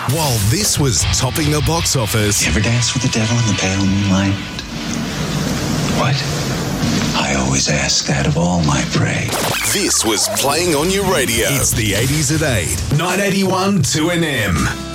While this was topping the box office. You ever dance with the devil in the pale moonlight? What? I always ask that of all my prey. This was playing on your radio. It's the 80s at 8, 981 2NM.